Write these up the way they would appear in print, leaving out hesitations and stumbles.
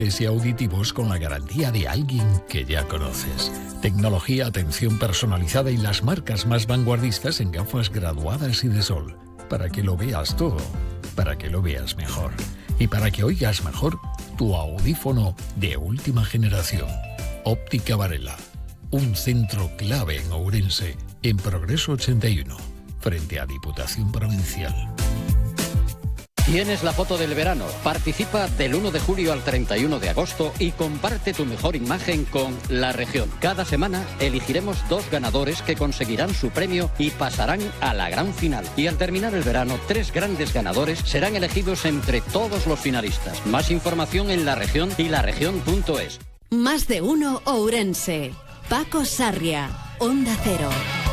y auditivos con la garantía de alguien que ya conoces. Tecnología, atención personalizada y las marcas más vanguardistas en gafas graduadas y de sol. Para que lo veas todo, para que lo veas mejor. Y para que oigas mejor, tu audífono de última generación. Óptica Varela. Un centro clave en Ourense, en Progreso 81, frente a Diputación Provincial. Tienes la foto del verano. Participa del 1 de julio al 31 de agosto y comparte tu mejor imagen con La Región. Cada semana elegiremos 2 ganadores que conseguirán su premio y pasarán a la gran final. Y al terminar el verano, 3 grandes ganadores serán elegidos entre todos los finalistas. Más información en La Región y laregion.es. Más de uno Ourense. Paco Sarria, Onda Cero.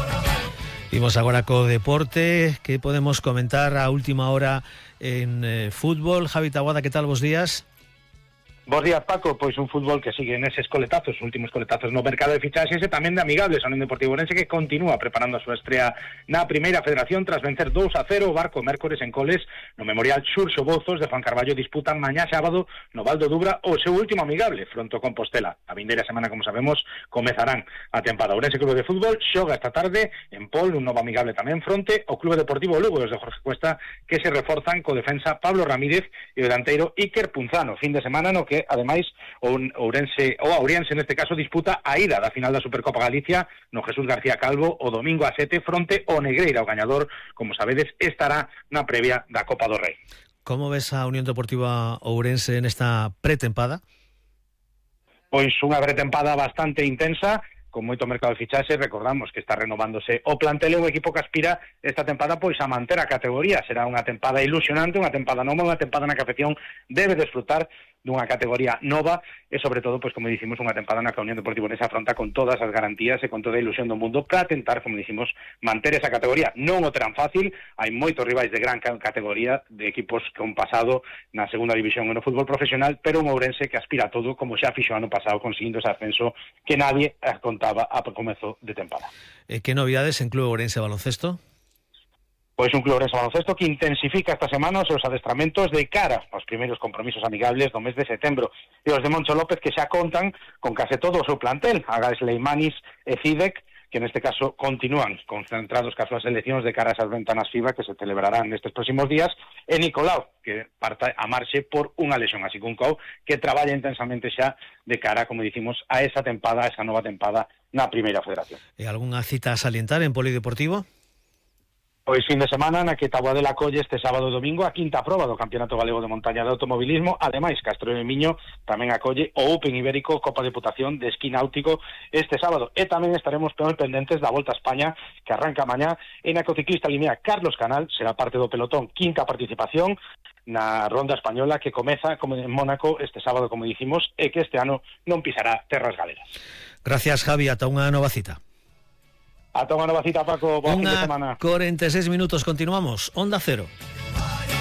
Imos agora co deporte, que podemos comentar a última hora en fútbol. Javi Taboada, ¿qué tal? Bos días. Bos días, Paco. Pois un fútbol que sigue neses coletazos, últimos coletazos no mercado de fichaxes e tamén de amigables. A Unión Deportiva Ourense que continúa preparando a súa estrea na Primeira Federación tras vencer 2-0 o Barco Mércores en Coles no Memorial Xurxo Bozos de Juan Carballo. Disputan mañá sábado no Val do Dubra o seu último amigable fronte ao Compostela. A vindeira semana, como sabemos, comezarán a tempada. Ourense Club de Fútbol xoga esta tarde en Pol, un novo amigable tamén fronte ao Club Deportivo Lugo desde Jorge Cuesta, que se reforzan co defensa Pablo Ramírez e o delanteiro Iker Punzano. Fin de semana no que ademais o Auriense neste caso disputa a ida da final da Supercopa Galicia no Jesús García Calvo o domingo a 7 fronte ao Negreira. O gañador, como sabedes, estará na previa da Copa do Rei. Como ves a Unión Deportiva Ourense nesta pretempada? Pois unha pretempada bastante intensa, con moito mercado de fichaxes. Recordamos que está renovándose o plantel, un equipo que aspira esta tempada pois a manter a categoría. Será unha tempada ilusionante, unha tempada nova, unha tempada na que a afección debe desfrutar dunha categoría nova e, sobre todo, pois como dicimos, unha tempada na que a Unión Deportiva Ourense afronta con todas as garantías e con toda a ilusión do mundo para tentar, como dicimos, manter esa categoría. Non o terán fácil, hai moitos rivais de gran categoría, de equipos con pasado na segunda división e no fútbol profesional, pero un Ourense que aspira a todo, como xa fixo ano pasado, conseguindo ese ascenso que nadie contaba a comezo de tempada. Que novidades en Club Ourense Baloncesto? Pois un Club Ourense Baloncesto que intensifica esta semana os seus adestramentos de cara aos primeiros compromisos amigables do mes de setembro. E os de Moncho López que xa contan con case todo o seu plantel, Agás Leimanis e Cidec, que neste caso continúan concentrados cas súas seleccións de cara a esas ventanas FIBA que se celebrarán nestes próximos días, e Nicolau, que parte a marche por unha lesión, así que un Cou que traballa intensamente xa de cara, como dicimos, a esa tempada, a esa nova tempada na Primeira Federación. E algunha cita a salientar en Polideportivo? Pois fin de semana na que Taboadela acolle este sábado e domingo a quinta proba do Campeonato Galego de Montaña de Automobilismo. Ademais, Castro de Miño tamén acolle o Open Ibérico Copa Deputación de Esquí Náutico este sábado. E tamén estaremos pendentes da Volta a España que arranca mañá e na que o ciclista limea Carlos Canal será parte do pelotón. Quinta participación na ronda española que comeza como en Mónaco este sábado, como dicimos, e que este ano non pisará terras galeras. Gracias, Javi. Ata unha nova cita. Ata unha nova cita, Paco. Boa fin de semana. 46 minutos, continuamos. Onda Cero.